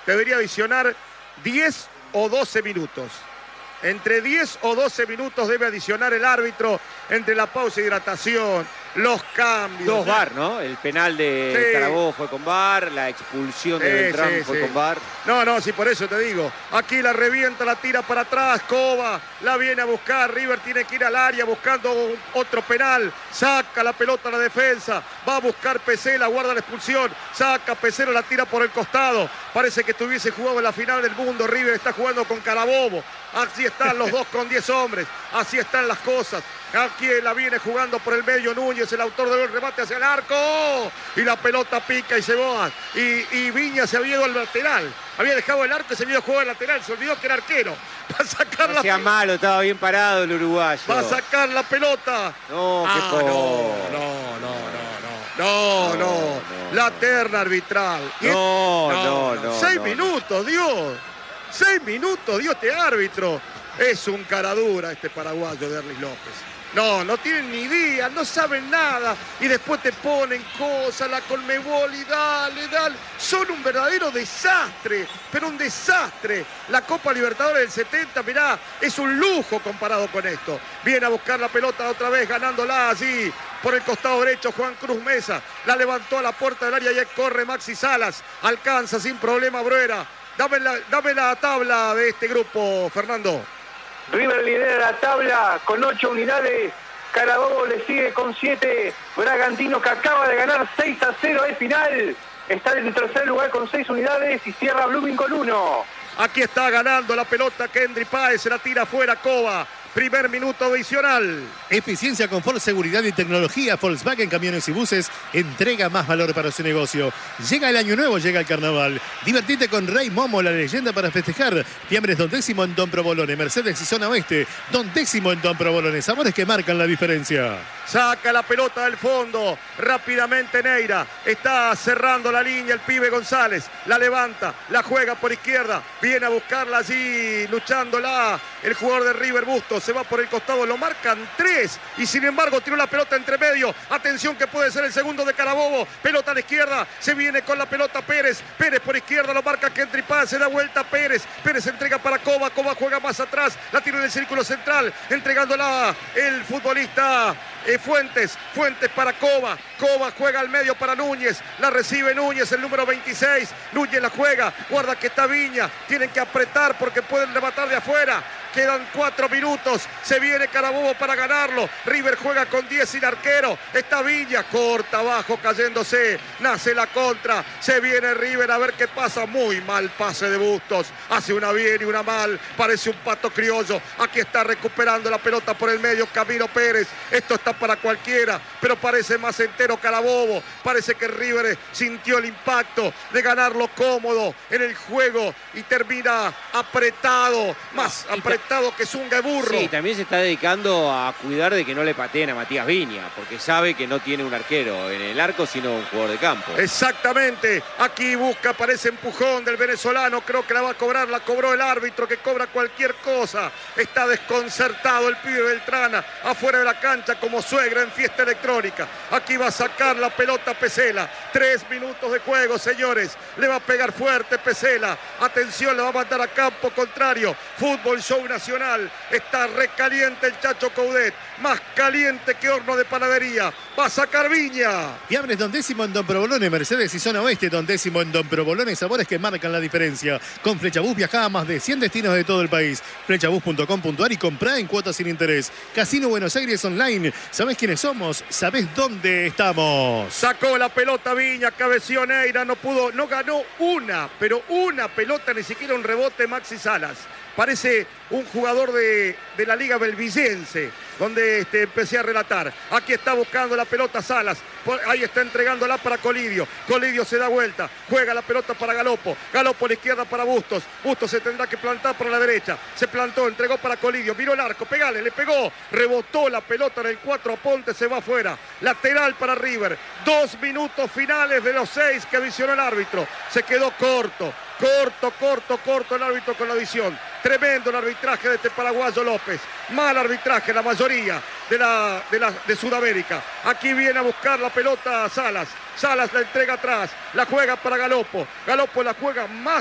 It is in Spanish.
debería adicionar 10 o 12 minutos. Entre 10 o 12 minutos debe adicionar el árbitro entre la pausa y hidratación, los cambios. 2 VAR, ¿no? El penal de Carabobo fue con VAR, la expulsión de Beltrán fue con VAR. No, sí, por eso te digo. Aquí la revienta, la tira para atrás, Cova, la viene a buscar, River tiene que ir al área buscando otro penal, saca la pelota a la defensa, va a buscar Pesela, guarda la expulsión, saca Pesela, la tira por el costado, parece que tuviese jugado en la final del mundo, River está jugando con Carabobo, así están los dos con 10 hombres, así están las cosas. Aquí la viene jugando por el medio Núñez, el autor del remate hacia el arco. Y la pelota pica y se va. Y Viña se había ido al lateral. Había dejado el arco y se había jugado al lateral. Se olvidó que era arquero. Va a sacar no sea malo, estaba bien parado el uruguayo. Va a sacar la pelota. No, qué pobre. No. La terna arbitral. No. 6 minutos, Dios. 6 minutos, Dios, este árbitro. Es un caradura este paraguayo de Erlis López. No tienen ni idea, no saben nada. Y después te ponen cosas, la Conmebol y dale. Son un verdadero desastre, pero un desastre. La Copa Libertadores del 70, mirá, es un lujo comparado con esto. Viene a buscar la pelota otra vez, ganándola allí. Por el costado derecho, Juan Cruz Mesa. La levantó a la puerta del área y corre Maxi Salas. Alcanza sin problema Bruera. Dame la tabla de este grupo, Fernando. River lidera la tabla con 8 unidades. Carabobo le sigue con 7. Bragantino, que acaba de ganar 6-0 de final, está en el tercer lugar con 6 unidades y cierra Blooming con 1. Aquí está ganando la pelota Kendry Páez, se la tira afuera Cova. Primer minuto adicional. Eficiencia, confort, seguridad y tecnología. Volkswagen Camiones y Buses entrega más valor para su negocio. Llega el año nuevo, llega el carnaval. Divertite con Rey Momo, la leyenda para festejar. Fiambres Don Décimo en Don Provolone. Mercedes y Zona Oeste. Don Décimo en Don Provolone. Sabores que marcan la diferencia. Saca la pelota del fondo. Rápidamente Neira. Está cerrando la línea el pibe González. La levanta. La juega por izquierda. Viene a buscarla allí. Luchándola. El jugador de River Bustos. Se va por el costado. Lo marcan 3. Y sin embargo tiró la pelota entre medio. Atención que puede ser el segundo de Carabobo. Pelota a la izquierda. Se viene con la pelota Pérez. Pérez por izquierda. Lo marca Kendry Páez. Se da vuelta Pérez. Pérez entrega para Cova. Cova juega más atrás. La tira en el círculo central. Entregándola el futbolista Fuentes para Cova. Cova juega al medio para Núñez. La recibe Núñez, el número 26. Núñez la juega. Guarda que está Viña. Tienen que apretar porque pueden rematar de afuera. Quedan 4 minutos. Se viene Carabobo para ganarlo. River juega con 10 sin arquero. Está Viña. Corta abajo cayéndose. Nace la contra. Se viene River a ver qué pasa. Muy mal pase de Bustos. Hace una bien y una mal. Parece un pato criollo. Aquí está recuperando la pelota por el medio Camilo Pérez. Esto está para cualquiera. Pero parece más entero Carabobo. Parece que River sintió el impacto de ganarlo cómodo en el juego. Y termina apretado. Más apretado que Zunga y Burro. Sí, también se está dedicando a cuidar de que no le pateen a Matías Viña, porque sabe que no tiene un arquero en el arco, sino un jugador de campo. Exactamente. Aquí busca, parece empujón del venezolano. Creo que la va a cobrar, la cobró el árbitro, que cobra cualquier cosa. Está desconcertado el pibe Beltrana, afuera de la cancha como suegra en fiesta electrónica. Aquí va a sacar la pelota Pesela. 3 minutos de juego, señores. Le va a pegar fuerte Pesela. Atención, le va a mandar a campo contrario. Fútbol Show Nacional. Está recaliente el Chacho Coudet. Más caliente que horno de panadería. Va a sacar Viña. Fiambres Don Décimo en Don Provolone. Mercedes y Zona Oeste. Don Décimo en Don Provolone. Sabores que marcan la diferencia. Con Flechabús viaja a más de 100 destinos de todo el país. Flechabús.com.ar y comprá en cuotas sin interés. Casino Buenos Aires Online. ¿Sabés quiénes somos? ¿Sabés dónde estamos? Sacó la pelota Viña. Cabeció Neira. No pudo. No ganó una. Pero una pelota. Ni siquiera un rebote Maxi Salas. Parece un jugador de la Liga Belvillense, donde empecé a relatar. Aquí está buscando la pelota Salas. Ahí está entregándola para Colidio. Colidio se da vuelta. Juega la pelota para Galopo. Galopo a la izquierda para Bustos. Bustos se tendrá que plantar por la derecha. Se plantó, entregó para Colidio. Miró el arco. Pegale, le pegó. Rebotó la pelota en el 4 a Ponte. Se va afuera. Lateral para River. 2 minutos finales de los 6 que adicionó el árbitro. Se quedó corto. Corto el árbitro con la visión. Tremendo el arbitraje de este paraguayo López. Mal arbitraje, la mayoría de Sudamérica. Aquí viene a buscar la pelota Salas. Salas la entrega atrás. La juega para Galopo. Galopo la juega más